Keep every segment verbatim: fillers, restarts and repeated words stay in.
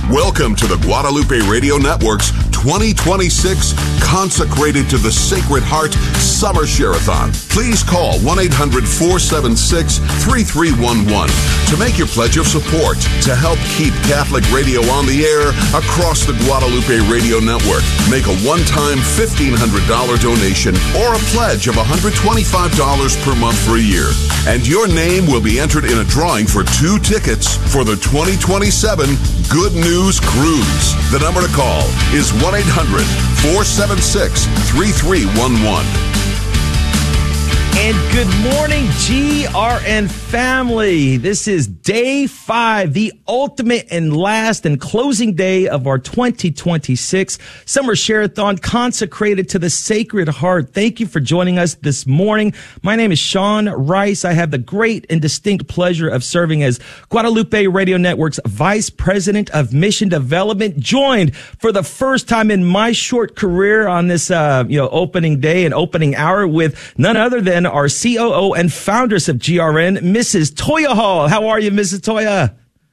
Welcome to the Guadalupe Radio Network's twenty twenty-six Consecrated to the Sacred Heart Summer Share-a-thon. Please call one eight hundred four seven six three three one one to make your pledge of support to help keep Catholic radio on the air across the Guadalupe Radio Network. Make a one-time fifteen hundred dollars donation or a pledge of one hundred twenty-five dollars per month for a year. And your name will be entered in a drawing for two tickets for the twenty twenty-seven Good News Cruise. The number to call is one eight hundred four seven six three three one one. And good morning, G R N family. This is day five, the ultimate and last and closing day of our twenty twenty-six Summer Share-a-thon consecrated to the Sacred Heart. Thank you for joining us this morning. My name is Sean Rice. I have the great and distinct pleasure of serving as Guadalupe Radio Network's Vice President of Mission Development, joined for the first time in my short career on this uh, you know, opening day and opening hour with none other than our C O O and foundress of G R N, Missus Toya Hall. How are you, Missus Toya?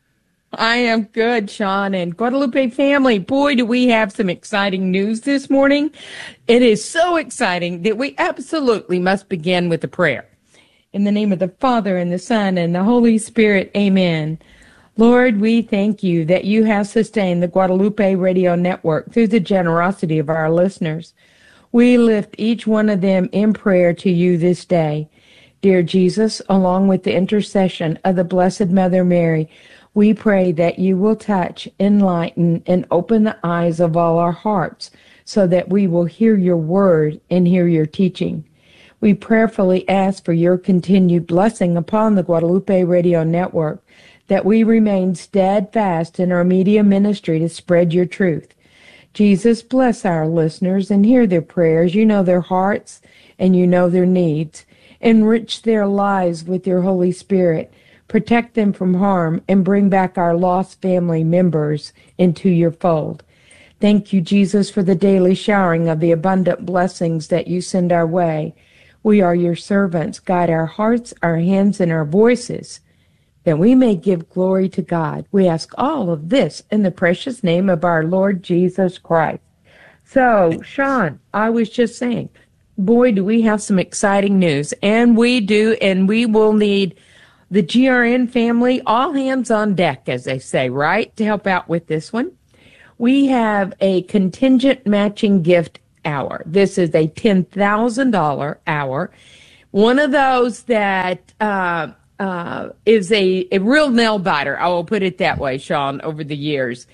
I am good, Sean, and Guadalupe family. Boy, do we have some exciting news this morning. It is so exciting that we absolutely must begin with a prayer. In the name of the Father, and the Son, and the Holy Spirit, amen. Lord, we thank you that you have sustained the Guadalupe Radio Network through the generosity of our listeners. We lift each one of them in prayer to you this day. Dear Jesus, along with the intercession of the Blessed Mother Mary, we pray that you will touch, enlighten, and open the eyes of all our hearts so that we will hear your word and hear your teaching. We prayerfully ask for your continued blessing upon the Guadalupe Radio Network, that we remain steadfast in our media ministry to spread your truth. Jesus, bless our listeners and hear their prayers. You know their hearts and you know their needs. Enrich their lives with your Holy Spirit. Protect them from harm and bring back our lost family members into your fold. Thank you, Jesus, for the daily showering of the abundant blessings that you send our way. We are your servants. Guide our hearts, our hands, and our voices, that we may give glory to God. We ask all of this in the precious name of our Lord Jesus Christ. So, Sean, I was just saying, boy, do we have some exciting news. And we do, and we will need the G R N family, all hands on deck, as they say, right, to help out with this one. We have a contingent matching gift hour. This is a ten thousand dollars hour. One of those that... Uh, Uh, is a, a real nail biter. I will put it that way, Sean, over the years.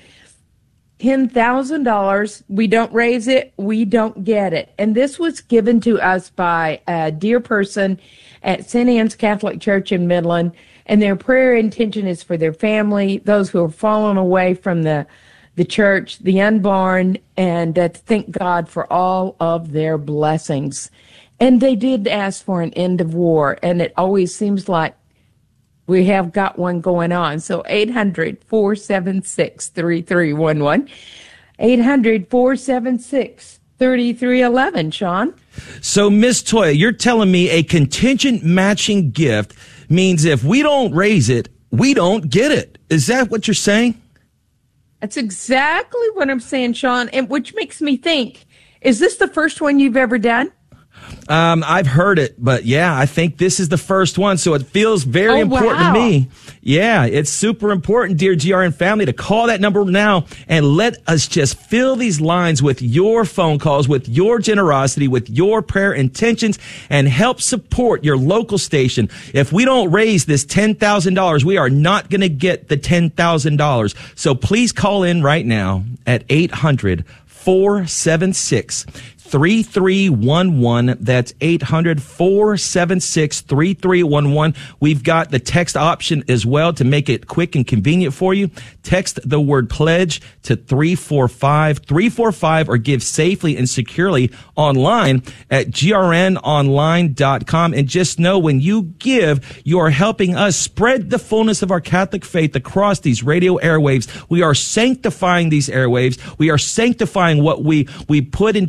ten thousand dollars, we don't raise it, we don't get it. And this was given to us by a dear person at Saint Anne's Catholic Church in Midland, and their prayer intention is for their family, those who have fallen away from the, the church, the unborn, and uh, to thank God for all of their blessings. And they did ask for an end of war, and it always seems like we have got one going on. So eight hundred, four seven six, three three one one. eight hundred, four seven six, three three one one, Sean. So, Miss Toya, you're telling me a contingent matching gift means if we don't raise it, we don't get it. Is that what you're saying? That's exactly what I'm saying, Sean, and which makes me think, is this the first one you've ever done? Um, I've heard it, but yeah, I think this is the first one, so it feels very oh, important wow. to me. Yeah, it's super important, dear G R N family, to call that number now and let us just fill these lines with your phone calls, with your generosity, with your prayer intentions, and help support your local station. If we don't raise this ten thousand dollars, we are not going to get the ten thousand dollars. So please call in right now at eight hundred, four seven six, three three one one. That's eight hundred, four seven six, three three one one. We've got the text option as well to make it quick and convenient for you. Text the word pledge to three four five, three four five or give safely and securely online at G R N online dot com. And just know when you give, you are helping us spread the fullness of our Catholic faith across these radio airwaves. We are sanctifying these airwaves. We are sanctifying what we, we put into our ears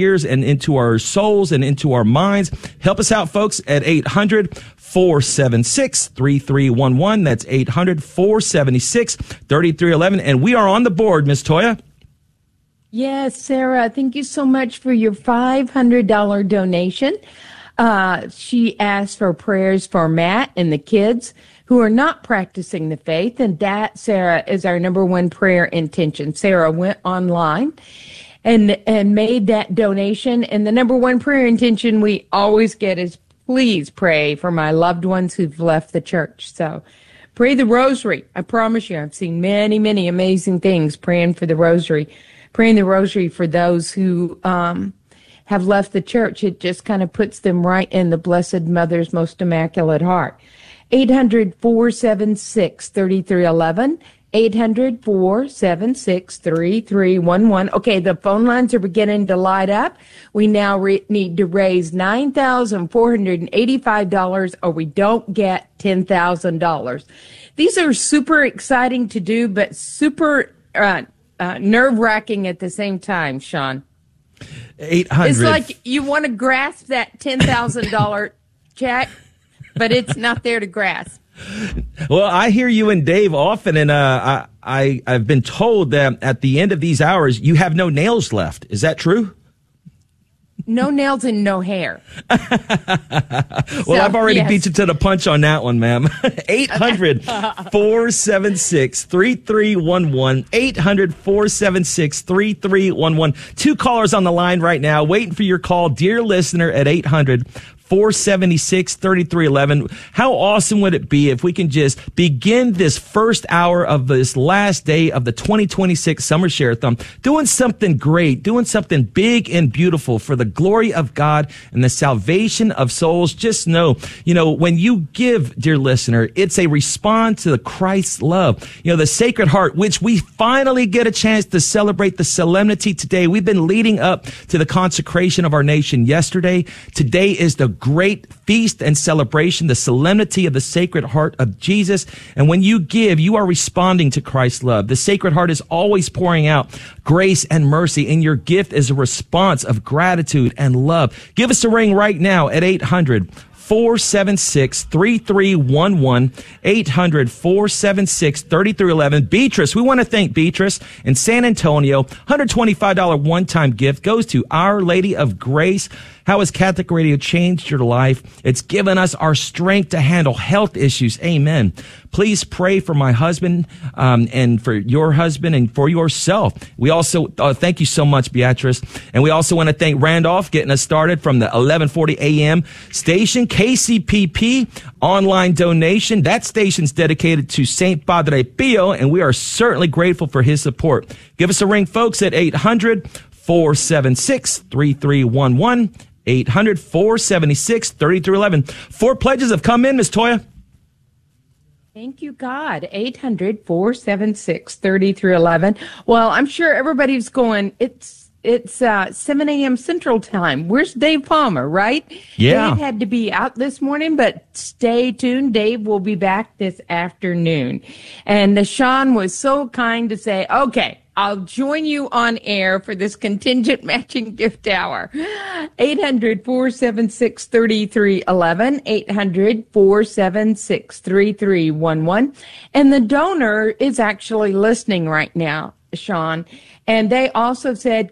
ears and into our souls and into our minds. Help us out, folks, at eight hundred, four seven six, three three one one. That's eight hundred, four seven six, three three one one. And we are on the board, Miss Toya. Yes, Sarah, thank you so much for your five hundred dollars donation. Uh, she asked for prayers for Matt and the kids who are not practicing the faith. And that, Sarah, is our number one prayer intention. Sarah went online and, and made that donation. And the number one prayer intention we always get is, please pray for my loved ones who've left the church. So pray the rosary. I promise you, I've seen many, many amazing things praying for the rosary, praying the rosary for those who, um, have left the church. It just kind of puts them right in the Blessed Mother's most immaculate heart. eight hundred, four seven six, three three one one. eight hundred, four seven six, three three one one. Okay, the phone lines are beginning to light up. We now re- need to raise nine thousand four hundred eighty-five dollars or we don't get ten thousand dollars. These are super exciting to do, but super uh, uh, nerve-wracking at the same time, Sean. eight hundred. It's like you want to grasp that ten thousand dollars check, but it's not there to grasp. Well, I hear you and Dave often, and uh, I, I, I've been told that at the end of these hours, you have no nails left. Is that true? No nails and no hair. Well, So, I've already yes. beat you to the punch on that one, ma'am. eight hundred, four seven six, three three one one. eight hundred, four seven six, three three one one. Two callers on the line right now, waiting for your call. Dear listener at eight hundred, four seven six, three three one one. How awesome would it be if we can just begin this first hour of this last day of the twenty twenty-six Summer Share-a-thon doing something great, doing something big and beautiful for the glory of God and the salvation of souls. Just know, you know, when you give, dear listener, it's a response to the Christ's love. You know, the Sacred Heart, which we finally get a chance to celebrate the solemnity today. We've been leading up to the consecration of our nation yesterday. Today is the great feast and celebration, the solemnity of the Sacred Heart of Jesus. And when you give, you are responding to Christ's love. The Sacred Heart is always pouring out grace and mercy, and your gift is a response of gratitude and love. Give us a ring right now at eight hundred, four seven six, three three one one. eight hundred, four seven six, three three one one. Beatrice, we want to thank Beatrice in San Antonio. one hundred twenty-five dollars one-time gift goes to Our Lady of Grace. How has Catholic Radio changed your life? It's given us our strength to handle health issues. Amen. Please pray for my husband um, and for your husband and for yourself. We also uh, thank you so much, Beatrice. And we also want to thank Randolph getting us started from the eleven forty a.m. station, K C P P online donation. That station's dedicated to Saint Padre Pio, and we are certainly grateful for his support. Give us a ring, folks, at eight hundred, four seven six, three three one one. eight hundred, four seven six, three three one one. Four pledges have come in, Miss Toya. Thank you, God. eight hundred, four seven six, three three one one. Well, I'm sure everybody's going, it's it's uh, seven a.m. Central Time. Where's Dave Palmer, right? Yeah. Dave had to be out this morning, but stay tuned. Dave will be back this afternoon. And Sean was so kind to say, okay, I'll join you on air for this contingent matching gift hour. eight hundred, four seven six, three three one one. eight hundred, four seven six, three three one one. And the donor is actually listening right now, Sean. And they also said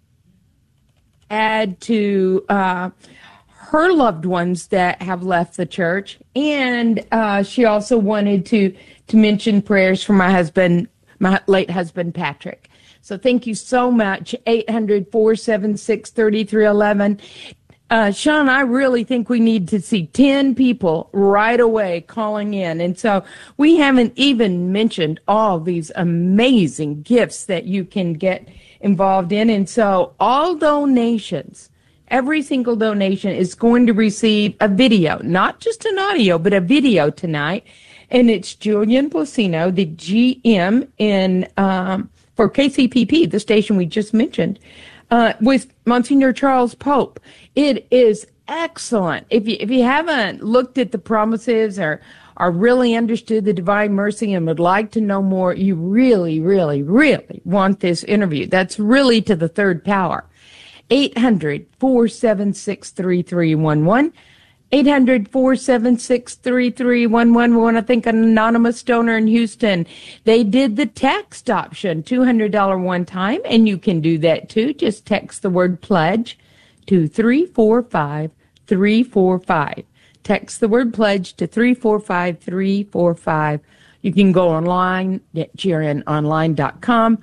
add to uh, her loved ones that have left the church. And uh, she also wanted to, to mention prayers for my husband, my late husband, Patrick. So thank you so much. eight hundred, four seven six, three three one one. Uh, Sean, I really think we need to see ten people right away calling in. And so we haven't even mentioned all these amazing gifts that you can get involved in. And so all donations, every single donation is going to receive a video, not just an audio, but a video tonight. And it's Julian Placino, the G M in um, for K C P P, the station we just mentioned, uh, with Monsignor Charles Pope. It is excellent. If you if you haven't looked at the promises or or really understood the Divine Mercy and would like to know more, you really, really, really want this interview. That's really to the third power. eight hundred, four seven six, three three one one. eight hundred, four seven six, three three one one. We want to thank an anonymous donor in Houston. They did the text option, two hundred dollars one time, and you can do that too. Just text the word pledge to three four five three four five. Text the word pledge to three four five three four five. You can go online at G R N online dot com,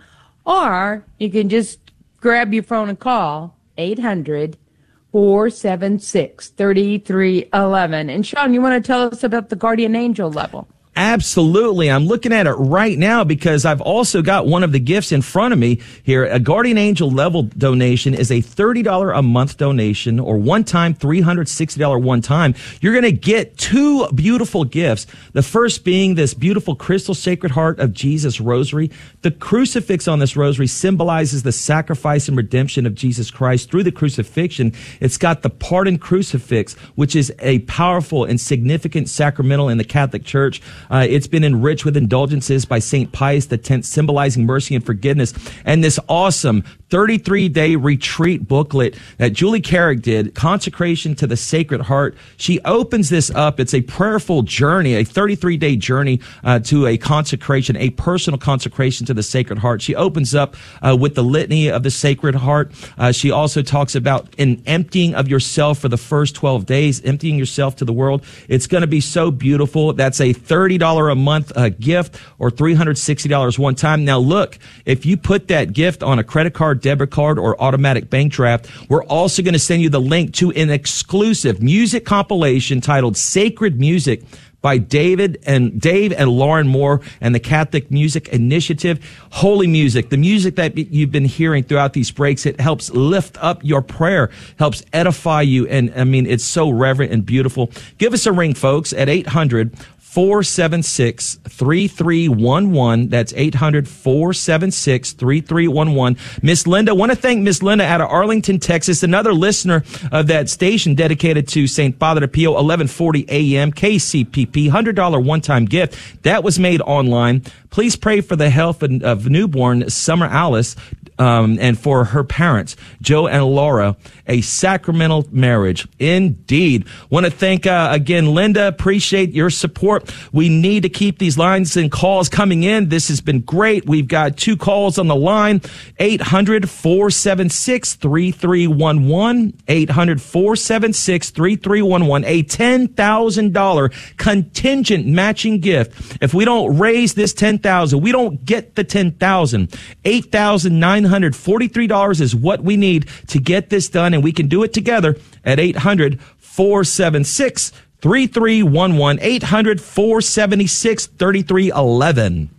or you can just grab your phone and call eight hundred, four seven six, three three one one. And Sean, you want to tell us about the Guardian Angel level? Absolutely. I'm looking at it right now because I've also got one of the gifts in front of me here. A Guardian Angel level donation is a thirty dollars a month donation, or one time three hundred sixty dollars one time. You're going to get two beautiful gifts. The first being this beautiful crystal Sacred Heart of Jesus rosary. The crucifix on this rosary symbolizes the sacrifice and redemption of Jesus Christ through the crucifixion. It's got the pardon crucifix, which is a powerful and significant sacramental in the Catholic Church. Uh, it's been enriched with indulgences by Saint Pius the tenth, symbolizing mercy and forgiveness. And this awesome thirty-three day retreat booklet that Julie Carrick did, Consecration to the Sacred Heart. She opens this up. It's a prayerful journey, a thirty-three day journey uh, to a consecration, a personal consecration to the Sacred Heart. She opens up uh, with the litany of the Sacred Heart. Uh, she also talks about an emptying of yourself for the first twelve days, emptying yourself to the world. It's going to be so beautiful. That's a thirty dollars a month uh, gift, or three hundred sixty dollars one time. Now look, if you put that gift on a credit card, debit card, or automatic bank draft, we're also going to send you the link to an exclusive music compilation titled Sacred Music by David and Dave and Lauren Moore and the Catholic Music Initiative. Holy music, the music that you've been hearing throughout these breaks, it helps lift up your prayer, helps edify you. And I mean, it's so reverent and beautiful. Give us a ring, folks, at eight hundred, four seven six, three three one one. That's eight hundred, four seven six, three three one one. Miss Linda, I want to thank Miss Linda out of Arlington, Texas, another listener of that station dedicated to Saint Father Pio, eleven forty a m, K C P P, one hundred dollars one-time gift. That was made online. Please pray for the health of newborn Summer Alice, Um, and for her parents, Joe and Laura, a sacramental marriage. Indeed. Want to thank, uh, again, Linda. Appreciate your support. We need to keep these lines and calls coming in. This has been great. We've got two calls on the line. eight hundred, four seven six, three three one one. eight hundred, four seven six, three three one one. A ten thousand dollars contingent matching gift. If we don't raise this ten thousand dollars, we don't get the ten thousand dollars. eight thousand nine hundred forty-three dollars is what we need to get this done, and we can do it together at eight hundred, four seven six, three three one one. eight hundred, four seven six, three three one one.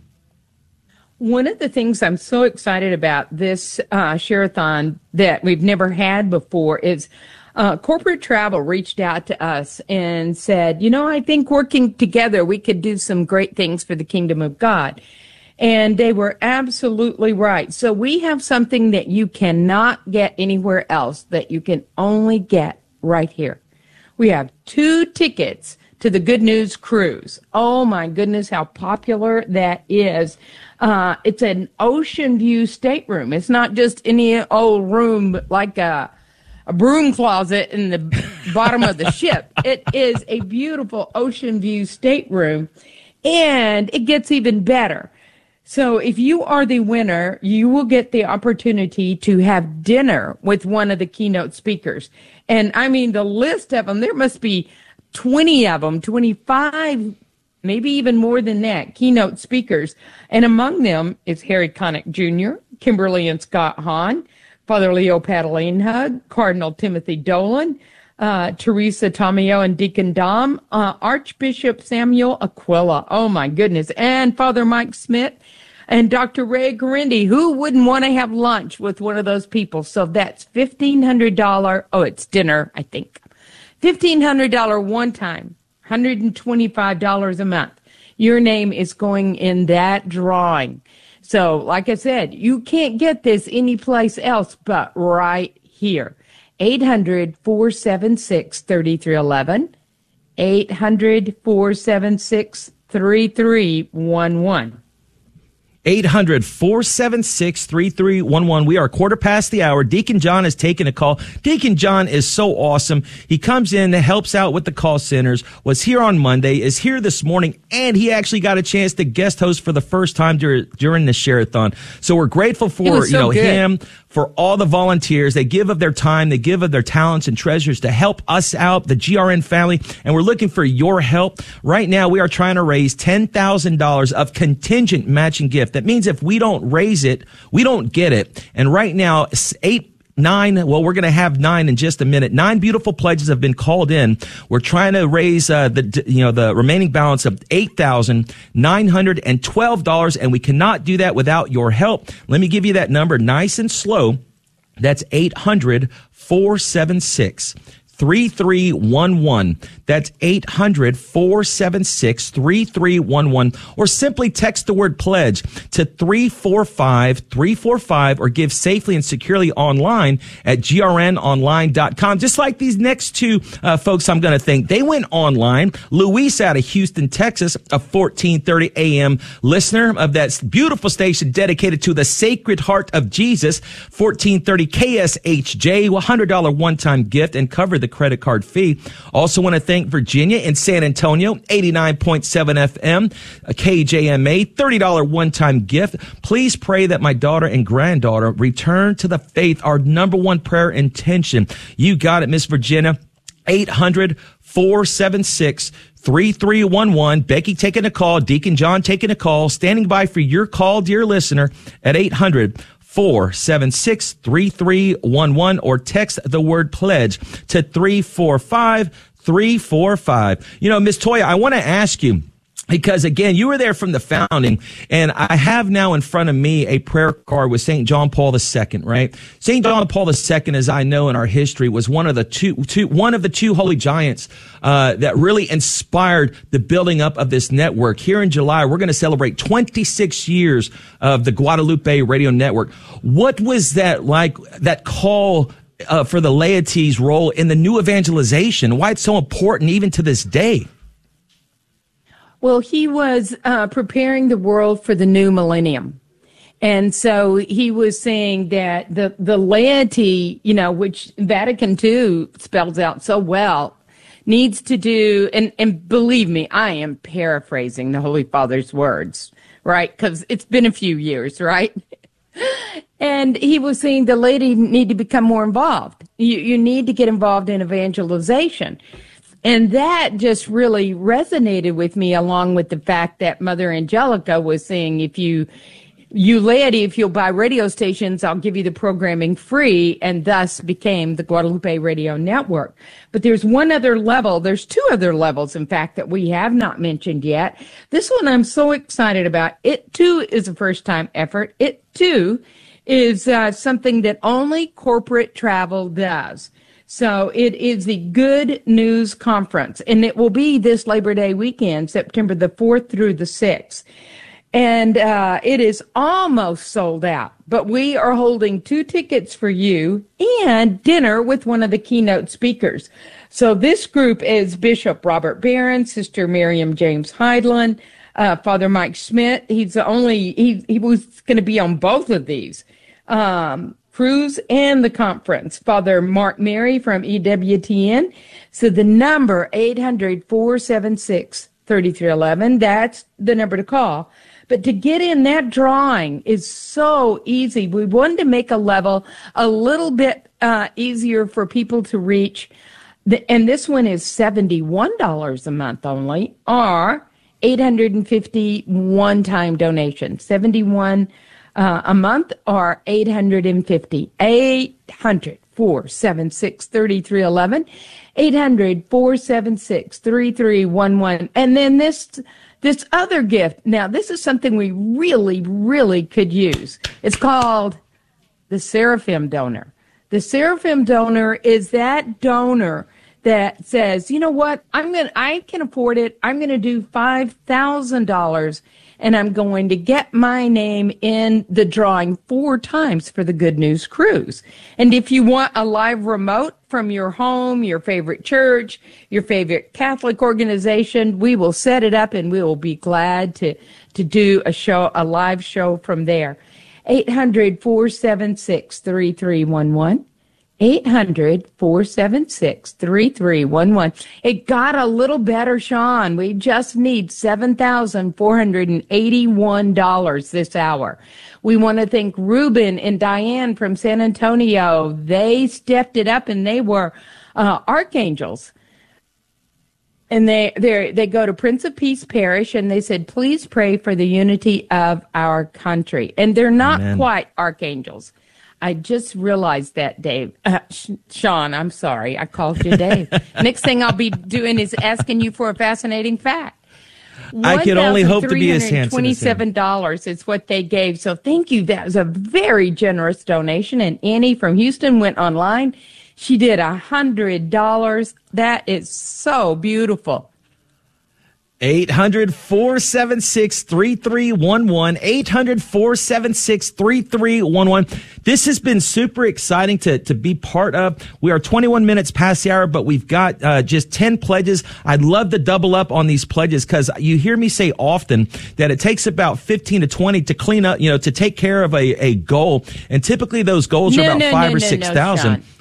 One of the things I'm so excited about this uh, share-a-thon that we've never had before is uh, corporate travel reached out to us and said, you know, I think working together we could do some great things for the kingdom of God. And they were absolutely right. So we have something that you cannot get anywhere else, that you can only get right here. We have two tickets to the Good News Cruise. Oh my goodness, how popular that is. Uh, it's an ocean view stateroom. It's not just any old room like a, a broom closet in the bottom of the ship. It is a beautiful ocean view stateroom, and it gets even better. So if you are the winner, you will get the opportunity to have dinner with one of the keynote speakers. And I mean, the list of them, there must be twenty of them, twenty-five, maybe even more than that, keynote speakers. And among them is Harry Connick Junior, Kimberly and Scott Hahn, Father Leo Patalinhug, Cardinal Timothy Dolan, Uh, Teresa Tomeo and Deacon Dom, uh, Archbishop Samuel Aquila. Oh my goodness. And Father Mike Smith and Doctor Ray Corindi. Who wouldn't want to have lunch with one of those people? So that's fifteen hundred dollars. Oh, it's dinner, I think. fifteen hundred dollars one time, one hundred twenty-five dollars a month. Your name is going in that drawing. So like I said, you can't get this anyplace else but right here. eight hundred, four seven six, three three one one. eight hundred, four seven six, three three one one. eight hundred, four seven six, three three one one. We are quarter past the hour. Deacon John is taking a call. Deacon John is so awesome. He comes in and helps out with the call centers, was here on Monday, is here this morning, and he actually got a chance to guest host for the first time dur- during the Share-a-thon. So we're grateful for, so you know, good. him, for all the volunteers. They give of their time, they give of their talents and treasures to help us out, the G R N family, and we're looking for your help. Right now, we are trying to raise ten thousand dollars of contingent matching gift. That means if we don't raise it, we don't get it. And right now, eight, nine, well, we're going to have nine in just a minute. Nine beautiful pledges have been called in. We're trying to raise uh, the, you know, the remaining balance of eight thousand nine hundred twelve dollars, and we cannot do that without your help. Let me give you that number nice and slow. That's eight hundred, four seven six, three three one one. That's eight hundred, four seven six, three three one one. Or simply text the word pledge to three four five, three four five, or give safely and securely online at G R N online dot com. Just like these next two uh, folks I'm going to thank. They went online. Luis out of Houston, Texas, a fourteen thirty a.m. listener of that beautiful station dedicated to the Sacred Heart of Jesus. fourteen thirty K S H J, one hundred dollars one-time gift and cover the credit card fee. Also want to thank Virginia and San Antonio, eighty-nine point seven F M, K J M A, thirty dollars one-time gift. Please pray that my daughter and granddaughter return to the faith, our number one prayer intention. You got it, Miss Virginia. eight hundred, four seven six, three three one one. Becky taking a call, Deacon John taking a call, standing by for your call, dear listener, at eight hundred, four seven six, three three one one, or text the word pledge to three four five, three four five. You know, Miss Toya, I want to ask you, because again, you were there from the founding, and I have now in front of me a prayer card with Saint John Paul the Second, right? Saint John Paul the Second, as I know in our history, was one of the two, two one of the two holy giants uh that really inspired the building up of this network. Here in July, we're going to celebrate twenty-six years of the Guadalupe Radio Network. What was that like, that call uh, for the laity's role in the new evangelization? Why it's so important even to this day? Well, he was uh, preparing the world for the new millennium. And so he was saying that the, the laity, you know, which Vatican two spells out so well, needs to do, and, and believe me, I am paraphrasing the Holy Father's words, right? Because it's been a few years, right? And he was saying the laity need to become more involved. You, you need to get involved in evangelization. And that just really resonated with me, along with the fact that Mother Angelica was saying, if you, you laity, if you'll buy radio stations, I'll give you the programming free, and thus became the Guadalupe Radio Network. But there's one other level, there's two other levels, in fact, that we have not mentioned yet. This one I'm so excited about. It, too, is a first-time effort. It, too, is uh, something that only corporate travel does. So it is the Good News Conference, and it will be this Labor Day weekend, September the fourth through the sixth. And uh, it is almost sold out, but we are holding two tickets for you and dinner with one of the keynote speakers. So this group is Bishop Robert Barron, Sister Miriam James Heidland, uh, Father Mike Schmidt. He's the only, he, he was going to be on both of these. Um, cruise and the conference. Father Mark Mary from E W T N. So the number eight hundred, four seven six, three three one one, that's the number to call. But to get in that drawing is so easy. We wanted to make a level a little bit uh, easier for people to reach. The, and this one is seventy-one dollars a month only, or eight hundred fifty one-time donation. seventy-one Uh, a month, or eight hundred fifty. eight hundred, four seven six, three three one one. eight hundred, four seven six, three three one one. And then this, this other gift. Now, this is something we really, really could use. It's called the Seraphim Donor. The Seraphim Donor is that donor that says, you know what, I'm going to, I can afford it. I'm going to do five thousand dollars, and I'm going to get my name in the drawing four times for the Good News Cruise. And if you want a live remote from your home, your favorite church, your favorite Catholic organization, we will set it up, and we will be glad to, to do a show, a live show from there. eight hundred, four seven six, three three one one. eight hundred, four seven six, three three one one. It got a little better, Sean. We just need seven thousand four hundred eighty-one dollars this hour. We want to thank Ruben and Diane from San Antonio. They stepped it up, and they were uh, archangels. And they they they go to Prince of Peace Parish, and they said, please pray for the unity of our country. And they're not Amen. Quite archangels. I just realized that, Dave. Uh, Sean, I'm sorry. I called you Dave. Next thing I'll be doing is asking you for a fascinating fact. I can only hope to be as handsome as him. twenty-seven dollars is what they gave. So thank you. That was a very generous donation. And Annie from Houston went online. She did one hundred dollars. That is so beautiful. eight hundred, four seven six, three three one one. eight hundred, four seven six, three three one one. This has been super exciting to, to be part of. We are twenty-one minutes past the hour, but we've got uh, just ten pledges. I'd love to double up on these pledges because you hear me say often that it takes about fifteen to twenty to clean up, you know, to take care of a, a goal. And typically those goals no, are about no, five no, or no, six no, thousand. Sean.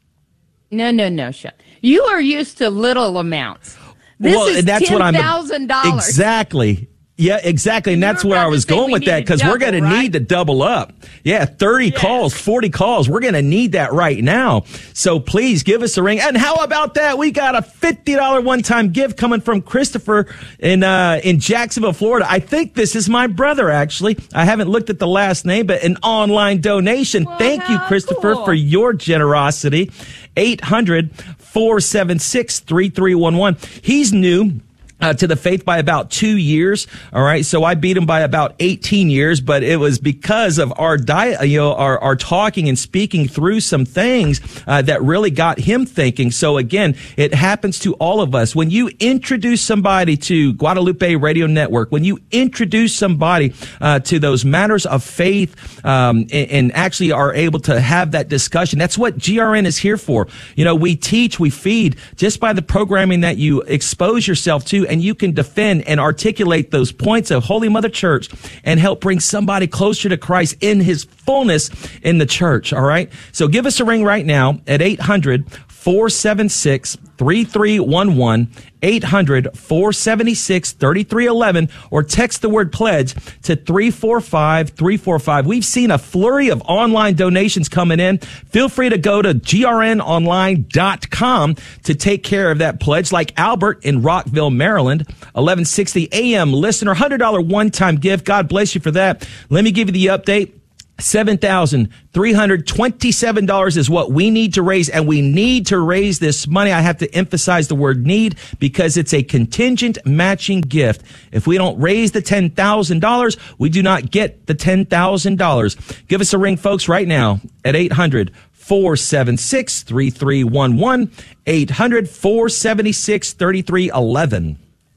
No, no, no, Sean. You are used to little amounts. This well, is that's ten what I'm thousand dollars. Exactly. Yeah, exactly. And you that's where I was going with that because we're going to need to double up. Yeah, thirty yes. calls, forty calls. We're going to need that right now. So please give us a ring. And how about that? We got a fifty dollars one-time gift coming from Christopher in uh in Jacksonville, Florida. I think this is my brother, actually. I haven't looked at the last name, but an online donation. Well, Thank you, Christopher, cool. for your generosity. eight hundred, four seven six, three three one one. He's new. Uh, to the faith by about two years. All right. So I beat him by about eighteen years, but it was because of our diet, you know, our, our talking and speaking through some things, uh, that really got him thinking. So again, it happens to all of us. When you introduce somebody to Guadalupe Radio Network, when you introduce somebody, uh, to those matters of faith, um, and, and actually are able to have that discussion, that's what G R N is here for. You know, we teach, we feed just by the programming that you expose yourself to, and you can defend and articulate those points of Holy Mother Church and help bring somebody closer to Christ in his fullness in the church. All right. So give us a ring right now at eight hundred, four seven six, three three one one, eight hundred, four seven six, three three one one, or text the word pledge to three four five, three four five. We've seen a flurry of online donations coming in. Feel free to go to G R N online dot com to take care of that pledge, like Albert in Rockville, Maryland, eleven sixty A M listener, one hundred dollars one-time gift. God bless you for that. Let me give you the update. seven thousand three hundred twenty-seven dollars is what we need to raise, and we need to raise this money. I have to emphasize the word need because it's a contingent matching gift. If we don't raise the ten thousand dollars, we do not get the ten thousand dollars. Give us a ring, folks, right now at eight hundred, four seven six, three three one one, eight hundred, four seven six, three three one one.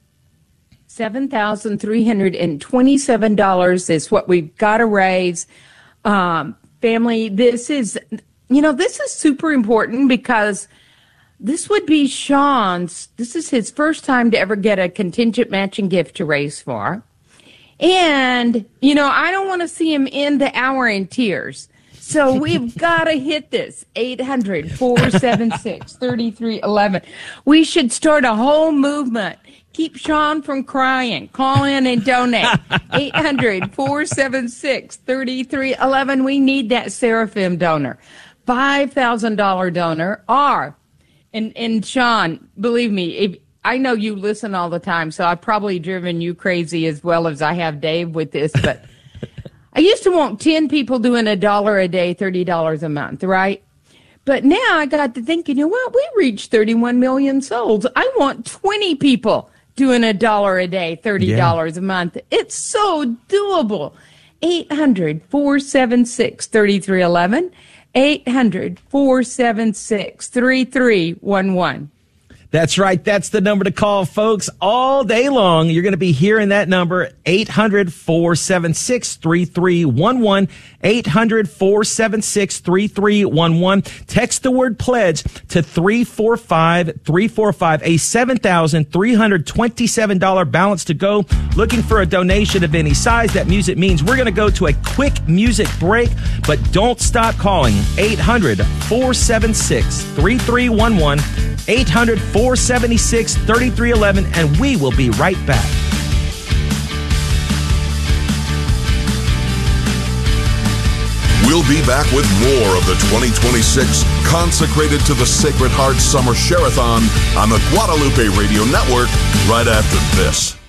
seven thousand three hundred twenty-seven dollars is what we've got to raise. Um, family, this is, you know, this is super important because this would be Sean's, this is his first time to ever get a contingent matching gift to raise for. And, you know, I don't want to see him end the hour in tears. So we've got to hit this. eight hundred, four seven six, three three one one. We should start a whole movement. Keep Sean from crying. Call in and donate. eight hundred, four seven six, three three one one. We need that Seraphim donor. five thousand dollars donor. Or, and, and Sean, believe me, if, I know you listen all the time, so I've probably driven you crazy as well as I have Dave with this, but I used to want ten people doing a dollar a day, thirty dollars a month, right? But now I got to thinking, you know what? We reached thirty-one million souls. I want twenty people doing a dollar a day, thirty dollars yeah. a month. It's so doable. eight hundred, four seven six, three three one one. eight hundred, four seven six, three three one one. That's right. That's the number to call, folks. All day long, you're going to be hearing that number, eight hundred, four seven six, three three one one, eight hundred, four seven six, three three one one. Text the word pledge to three four five three four five, a seven thousand three hundred twenty-seven dollars balance to go. Looking for a donation of any size. That music means we're going to go to a quick music break, but don't stop calling. eight hundred, four seven six, three three one one, eight hundred, four seven six, three three one one, and we will be right back. We'll be back with more of the twenty twenty-six Consecrated to the Sacred Heart Summer Share-a-thon on the Guadalupe Radio Network right after this.